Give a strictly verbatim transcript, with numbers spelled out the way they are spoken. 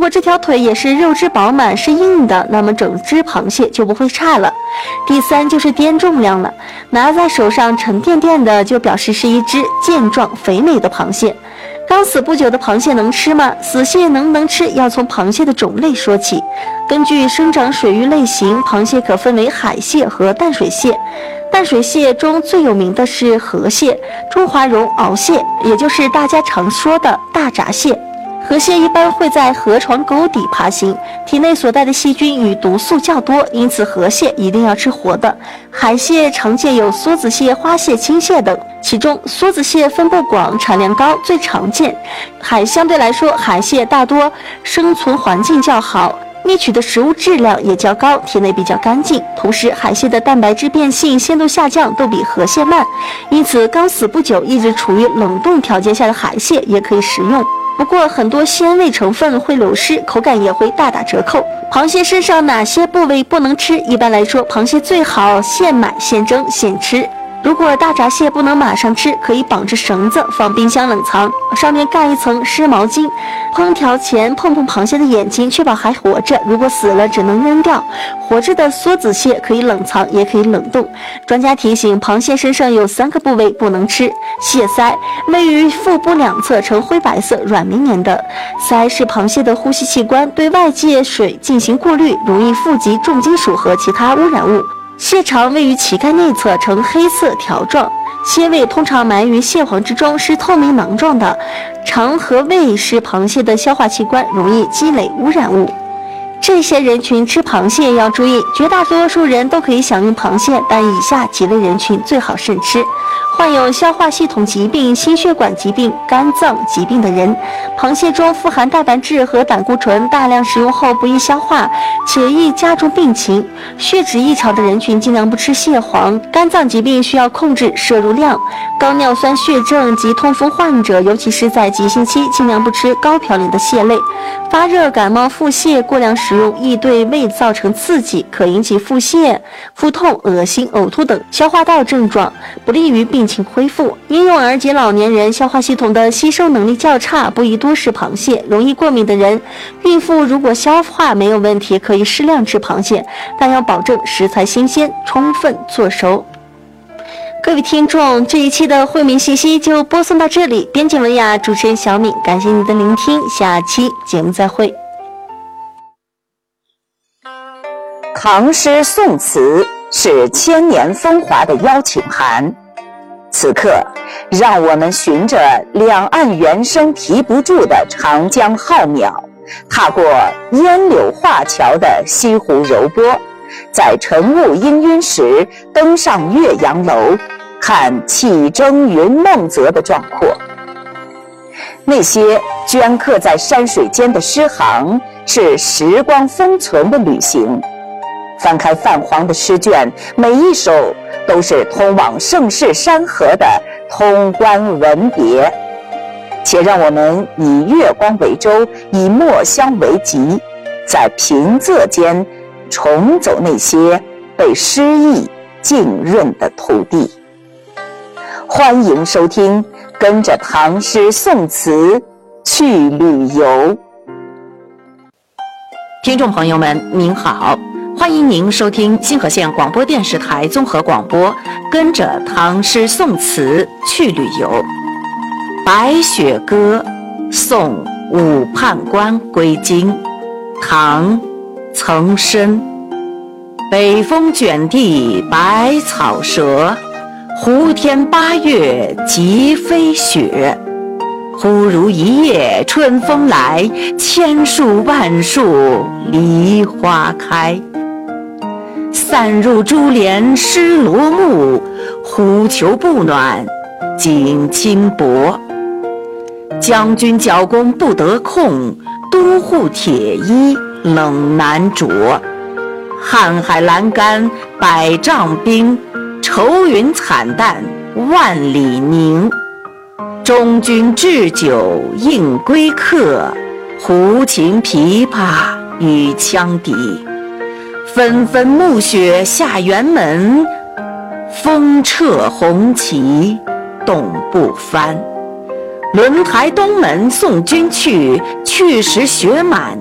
果这条腿也是肉质饱满是硬的，那么整只螃蟹就不会差了。第三就是掂重量了，拿在手上沉甸甸的就表示是一只健壮肥美的螃蟹。刚死不久的螃蟹能吃吗？死蟹能不能吃要从螃蟹的种类说起。根据生长水域类型，螃蟹可分为海蟹和淡水蟹。淡水蟹中最有名的是河蟹、中华绒螯蟹，也就是大家常说的大闸蟹。河蟹一般会在河床沟底爬行，体内所带的细菌与毒素较多，因此河蟹一定要吃活的。海蟹常见有梭子蟹、花蟹、青蟹等，其中梭子蟹分布广，产量高，最常见。海相对来说，海蟹大多生存环境较好，觅取的食物质量也较高，体内比较干净。同时，海蟹的蛋白质变性、鲜度下降都比河蟹慢，因此刚死不久、一直处于冷冻条件下的海蟹也可以食用。不过，很多鲜味成分会流失，口感也会大打折扣。螃蟹身上哪些部位不能吃？一般来说，螃蟹最好现买现蒸现吃。如果大闸蟹不能马上吃，可以绑着绳子放冰箱冷藏，上面盖一层湿毛巾。烹调前碰碰螃蟹的眼睛，确保还活着，如果死了只能扔掉。活着的梭子蟹可以冷藏，也可以冷冻。专家提醒，螃蟹身上有三个部位不能吃：蟹鳃，位于腹部两侧，呈灰白色，软绵绵的。鳃是螃蟹的呼吸器官，对外界水进行过滤，容易富集重金属和其他污染物。蟹肠位于鳍盖内侧，呈黑色条状，蟹胃通常埋于蟹黄之中，是透明囊状的。肠和胃是螃蟹的消化器官，容易积累污染物。这些人群吃螃蟹要注意，绝大多数人都可以享用螃蟹，但以下几类人群最好慎吃：患有消化系统疾病、心血管疾病、肝脏疾病的人。螃蟹中富含蛋白质和胆固醇，大量食用后不易消化，且易加重病情。血脂异常的人群尽量不吃蟹黄。肝脏疾病需要控制摄入量。高尿酸血症及痛风患者，尤其是在急性期，尽量不吃高嘌呤的蟹类。发热、感冒、腹泻过量食用易对胃造成刺激，可引起腹泻、腹痛、恶心、呕吐等消化道症状，不利于病情恢复。婴幼儿及老年人消化系统的吸收能力较差，不宜多食螃蟹。容易过敏的人，孕妇如果消化没有问题，可以适量吃螃蟹，但要保证食材新鲜，充分做熟。各位听众，这一期的惠民信息就播送到这里。编辑文雅，主持人小敏，感谢你的聆听，下期节目再会。 唐诗宋词是千年风华的邀请函，此刻让我们循着两岸猿声啼不住的长江浩渺，踏过烟柳画桥的西湖柔波，在晨雾氤氲时登上岳阳楼，看气蒸云梦泽的壮阔。那些镌刻在山水间的诗行，是时光封存的旅行。翻开泛黄的诗卷，每一首都是通往盛世山河的通关文别。且让我们以月光为舟，以墨香为笈，在平仄间重走那些被诗意浸润的土地。欢迎收听，跟着唐诗宋词去旅游。 听众朋友们您好，欢迎您收听新河县广播电视台综合广播，跟着唐诗宋词去旅游。白雪歌，送武判官归京，唐·岑参。北风卷地白草折，胡天八月即飞雪。忽如一夜春风来，千树万树梨花开。散入珠帘湿罗幕，忽求不暖锦衾薄。将军角弓不得控，都护铁衣冷难着。瀚海阑干百丈冰，愁云惨淡万里凝。中军置酒应归客，胡琴琵琶与羌笛。纷纷暮雪下辕门，风掣红旗动不翻。轮台东门送君去，去时雪满